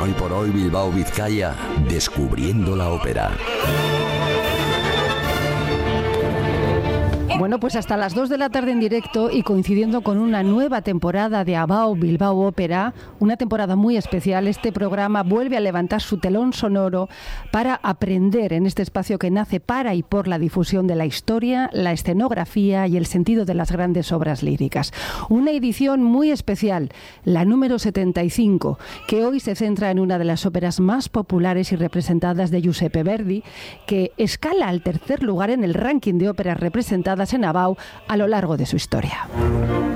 Hoy por hoy Bilbao Vizcaya, descubriendo la ópera. Bueno, pues hasta las 2 de la tarde en directo y coincidiendo con una nueva temporada de ABAO Bilbao Ópera, una temporada muy especial, este programa vuelve a levantar su telón sonoro para aprender en este espacio que nace para y por la difusión de la historia, la escenografía y el sentido de las grandes obras líricas. Una edición muy especial, la número 75, que hoy se centra en una de las óperas más populares y representadas de Giuseppe Verdi, que escala al tercer lugar en el ranking de óperas representadas en ABAO a lo largo de su historia.